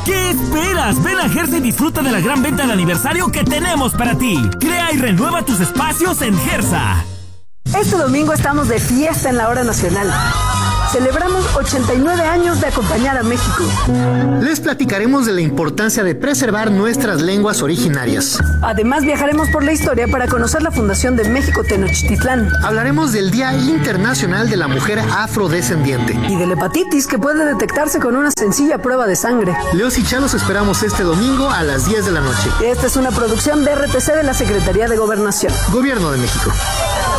¿Qué esperas? Ven a Gersa y disfruta de la gran venta de aniversario que tenemos para ti. Crea y renueva tus espacios en Gersa. Este domingo estamos de fiesta en la Hora Nacional. Celebramos 89 años de acompañar a México. Les platicaremos de la importancia de preservar nuestras lenguas originarias. Además, viajaremos por la historia para conocer la fundación de México Tenochtitlán. Hablaremos del Día Internacional de la Mujer Afrodescendiente. Y de la hepatitis, que puede detectarse con una sencilla prueba de sangre. Leos y Chá los esperamos este domingo a las 10 de la noche. Esta es una producción de RTC de la Secretaría de Gobernación. Gobierno de México.